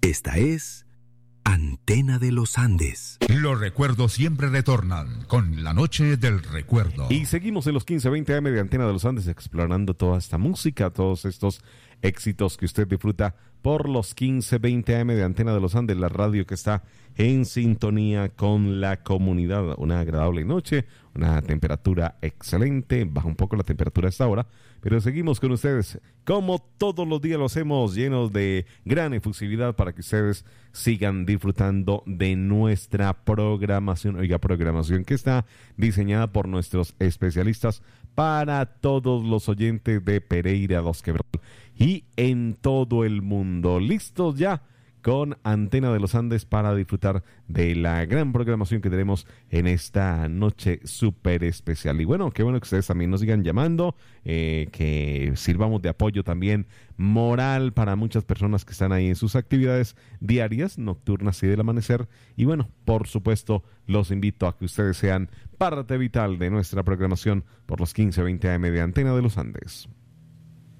Esta es Antena de los Andes. Los recuerdos siempre retornan con la noche del recuerdo. Y seguimos en los 15:20 AM de Antena de los Andes explorando toda esta música, todos estos éxitos que usted disfruta por los 15:20 AM de Antena de los Andes, la radio que está en sintonía con la comunidad. Una agradable noche, una temperatura excelente, baja un poco la temperatura a esta hora, pero seguimos con ustedes, como todos los días lo hacemos, llenos de gran efusividad para que ustedes sigan disfrutando de nuestra programación. Oiga, programación que está diseñada por nuestros especialistas para todos los oyentes de Pereira, Los Quebrados y en todo el mundo. ¿Listos ya? Con Antena de los Andes para disfrutar de la gran programación que tenemos en esta noche súper especial. Y bueno, qué bueno que ustedes también nos sigan llamando, que sirvamos de apoyo también moral para muchas personas que están ahí en sus actividades diarias, nocturnas y del amanecer. Y bueno, por supuesto, los invito a que ustedes sean parte vital de nuestra programación por los 15:20 AM de Antena de los Andes.